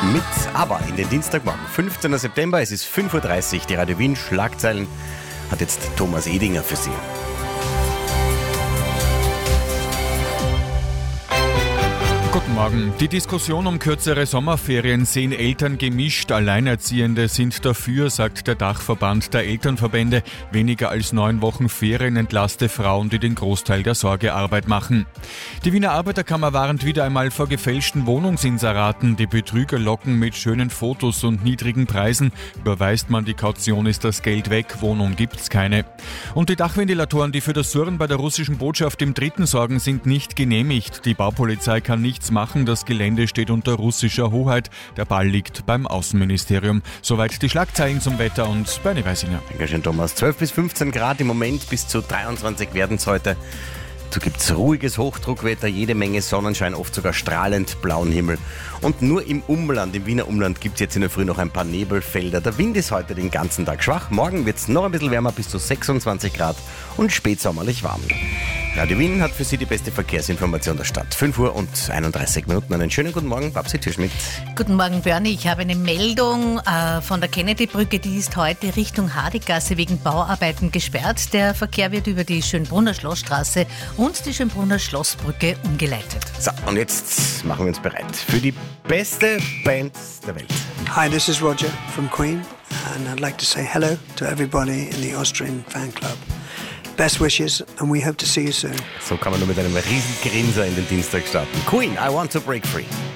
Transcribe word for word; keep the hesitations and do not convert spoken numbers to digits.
mit Aber in den Dienstagmorgen, fünfzehnten September, es ist fünf Uhr dreißig, die Radio Wien Schlagzeilen hat jetzt Thomas Edinger für Sie. Guten Morgen. Die Diskussion um kürzere Sommerferien sehen Eltern gemischt. Alleinerziehende sind dafür, sagt der Dachverband der Elternverbände. Weniger als neun Wochen Ferien entlaste Frauen, die den Großteil der Sorgearbeit machen. Die Wiener Arbeiterkammer warnt wieder einmal vor gefälschten Wohnungsinseraten. Die Betrüger locken mit schönen Fotos und niedrigen Preisen. Überweist man die Kaution, ist das Geld weg, Wohnung gibt's keine. Und die Dachventilatoren, die für das Surren bei der russischen Botschaft im Dritten sorgen, sind nicht genehmigt. Die Baupolizei kann nichts machen, das Gelände steht unter russischer Hoheit. Der Ball liegt beim Außenministerium. Soweit die Schlagzeilen zum Wetter und Bernie Weisinger. Dankeschön, Thomas. zwölf bis fünfzehn Grad im Moment, bis zu dreiundzwanzig werden es heute. So gibt es ruhiges Hochdruckwetter, jede Menge Sonnenschein, oft sogar strahlend blauen Himmel. Und nur im Umland, im Wiener Umland, gibt es jetzt in der Früh noch ein paar Nebelfelder. Der Wind ist heute den ganzen Tag schwach. Morgen wird es noch ein bisschen wärmer, bis zu sechsundzwanzig Grad und spätsommerlich warm. Radio Wien hat für Sie die beste Verkehrsinformation der Stadt. fünf Uhr und einunddreißig Minuten. Einen schönen guten Morgen, Babsi Türschmidt. Guten Morgen, Bernie. Ich habe eine Meldung äh, von der Kennedy-Brücke. Die ist heute Richtung Hardigasse wegen Bauarbeiten gesperrt. Der Verkehr wird über die Schönbrunner Schlossstraße und die Schönbrunner Schlossbrücke umgeleitet. So, und jetzt machen wir uns bereit für die beste Band der Welt. Hi, this is Roger from Queen, and I'd like to say hello to everybody in the Austrian fan club. Best wishes, and we hope to see you soon. So kann man nur mit einem riesen Grinser in den Dienstag starten. Queen, I want to break free.